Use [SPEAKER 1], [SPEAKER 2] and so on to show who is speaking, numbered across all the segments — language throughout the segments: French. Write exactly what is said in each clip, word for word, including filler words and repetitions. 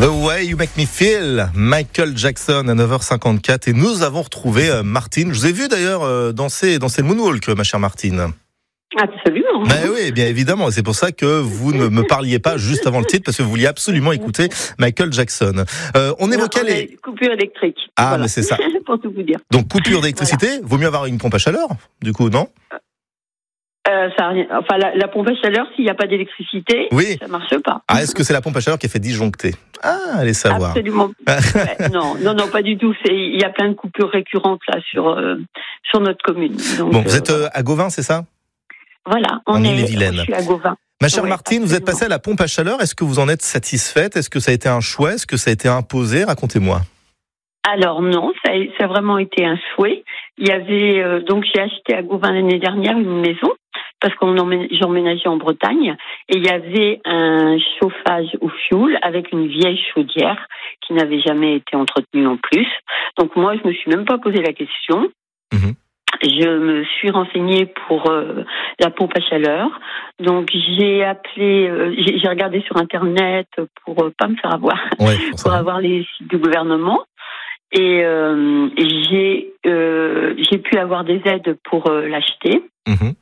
[SPEAKER 1] The Way You Make Me Feel, Michael Jackson à neuf heures cinquante-quatre. Et nous avons retrouvé euh, Martine. Je vous ai vu d'ailleurs euh, danser, danser le moonwalk, ma chère Martine.
[SPEAKER 2] Absolument.
[SPEAKER 1] Ben oui, bien évidemment. Et c'est pour ça que vous ne me parliez pas juste avant le titre, parce que vous vouliez absolument écouter Michael Jackson. Euh, on évoquait
[SPEAKER 2] non, on
[SPEAKER 1] les...
[SPEAKER 2] coupures électriques.
[SPEAKER 1] Ah,
[SPEAKER 2] voilà.
[SPEAKER 1] mais c'est ça.
[SPEAKER 2] Pour tout vous dire.
[SPEAKER 1] Donc, coupure d'électricité, voilà. Vaut mieux avoir une pompe à chaleur, du coup, non ?
[SPEAKER 2] Euh, ça a rien... Enfin, la, la pompe à chaleur, s'il n'y a pas d'électricité, oui. Ça ne marche pas.
[SPEAKER 1] Ah, est-ce que c'est la pompe à chaleur qui a fait disjoncter ? Ah, allez savoir.
[SPEAKER 2] Absolument. Ouais, non, non, non, pas du tout. C'est... Il y a plein de coupures récurrentes là sur, euh, sur notre commune. Donc,
[SPEAKER 1] bon, vous
[SPEAKER 2] euh,
[SPEAKER 1] êtes euh, à Gauvin, c'est ça ?
[SPEAKER 2] Voilà, on
[SPEAKER 1] en
[SPEAKER 2] est,
[SPEAKER 1] Ille-et-Vilaine.
[SPEAKER 2] je suis à Gauvin.
[SPEAKER 1] Ma chère
[SPEAKER 2] ouais,
[SPEAKER 1] Martine, absolument. Vous êtes passée à la pompe à chaleur. Est-ce que vous en êtes satisfaite ? Est-ce que ça a été un choix ? Est-ce que ça a été imposé ? Racontez-moi.
[SPEAKER 2] Alors non, ça a, ça a vraiment été un souhait. Il y avait euh, donc j'ai acheté à Gauvin l'année dernière une maison parce qu'on emmén- j'emménageais en Bretagne et il y avait un chauffage au fioul avec une vieille chaudière qui n'avait jamais été entretenue en plus. Donc moi je me suis même pas posé la question. Mmh. Je me suis renseignée pour euh, la pompe à chaleur. Donc j'ai appelé, euh, j'ai, j'ai regardé sur internet pour euh, pas me faire avoir, ouais, pour, pour avoir les sites du gouvernement. Et euh, j'ai euh, j'ai pu avoir des aides pour euh, l'acheter. Mmh.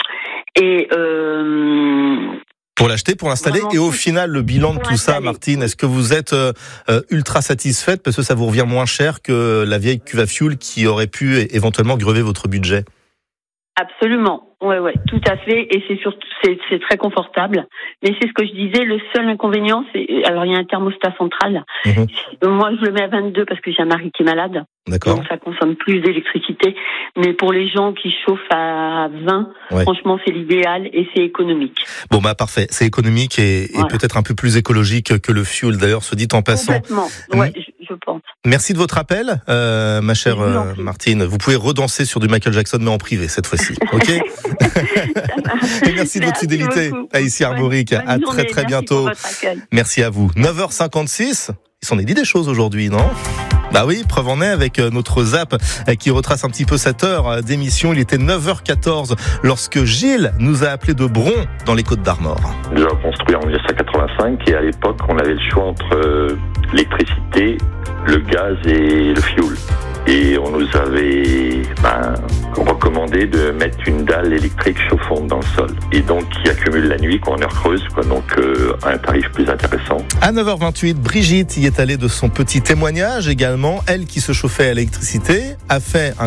[SPEAKER 2] Et euh,
[SPEAKER 1] pour l'acheter, pour l'installer. Et au final, le bilan de tout ça, Martine, est-ce que vous êtes euh, ultra satisfaite parce que ça vous revient moins cher que la vieille cuve à fioul qui aurait pu éventuellement grever votre budget ?
[SPEAKER 2] Absolument. Ouais, ouais, tout à fait. Et c'est surtout, c'est, c'est très confortable. Mais c'est ce que je disais. Le seul inconvénient, c'est, alors il y a un thermostat central. Mmh. Moi, je le mets à vingt-deux parce que j'ai un mari qui est malade.
[SPEAKER 1] D'accord.
[SPEAKER 2] Donc ça consomme plus d'électricité. Mais pour les gens qui chauffent à vingt, ouais. Franchement, c'est l'idéal et c'est économique.
[SPEAKER 1] Bon, bah, parfait. C'est économique et, voilà. Et peut-être un peu plus écologique que le fioul. D'ailleurs, se dit en passant.
[SPEAKER 2] Complètement. Ouais, mmh. je, je pense.
[SPEAKER 1] Merci de votre appel, euh, ma chère euh, Martine. Vous pouvez redanser sur du Michael Jackson, mais en privé cette fois-ci. Ok. Et merci de votre
[SPEAKER 2] merci
[SPEAKER 1] fidélité à Ici Armorique. À très très bientôt. Merci à vous. neuf heures cinquante-six. Il s'en est dit des choses aujourd'hui, non ? Bah oui, preuve en est avec notre Zap qui retrace un petit peu cette heure d'émission. Il était neuf heures quatorze lorsque Gilles nous a appelé de Bron dans les Côtes-d'Armor.
[SPEAKER 3] Nous avons construit en dix-neuf cent quatre-vingt-cinq et à l'époque on avait le choix entre euh, l'électricité, le gaz et le fioul. Et on nous avait ben, recommandé de mettre une dalle électrique chauffante dans le sol. Et donc, qui accumule la nuit, quoi, en heure creuse, quoi, donc euh, un tarif plus intéressant.
[SPEAKER 1] À neuf heures vingt-huit, Brigitte y est allée de son petit témoignage également. Elle qui se chauffait à l'électricité a fait un